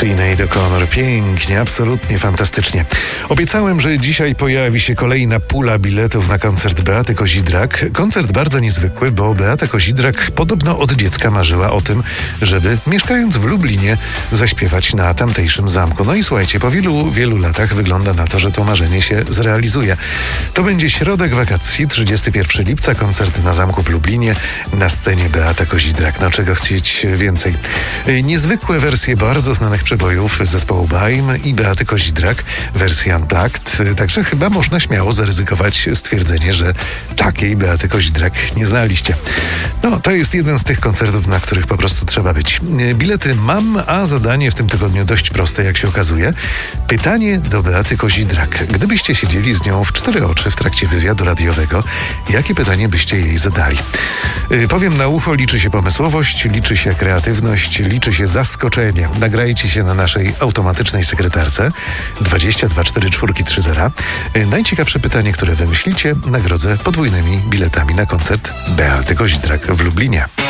Sinead O'Connor. Pięknie, absolutnie fantastycznie. Obiecałem, że dzisiaj pojawi się kolejna pula biletów na koncert Beaty Kozidrak. Koncert bardzo niezwykły, bo Beata Kozidrak podobno od dziecka marzyła o tym, żeby mieszkając w Lublinie zaśpiewać na tamtejszym zamku. No i słuchajcie, po wielu latach wygląda na to, że to marzenie się zrealizuje. To będzie środek wakacji, 31 lipca, koncert na zamku w Lublinie, na scenie Beata Kozidrak. No czego chcieć więcej. Niezwykłe wersje bardzo znanych przebojów zespołu Baim i Beaty Kozidrak, wersja Unplugged. Także chyba można śmiało zaryzykować stwierdzenie, że takiej Beaty Kozidrak nie znaliście. No, to jest jeden z tych koncertów, na których po prostu trzeba być. Bilety mam, a zadanie w tym tygodniu dość proste, jak się okazuje. Pytanie do Beaty Kozidrak. Gdybyście siedzieli z nią w 4 oczy w trakcie wywiadu radiowego, jakie pytanie byście jej zadali? Powiem na ucho, liczy się pomysłowość, liczy się kreatywność, liczy się zaskoczenie. Nagrajcie się na naszej automatycznej sekretarce 224430. Najciekawsze pytanie, które wymyślicie, nagrodzę podwójnymi biletami na koncert Beaty Kozidrak w Lublinie.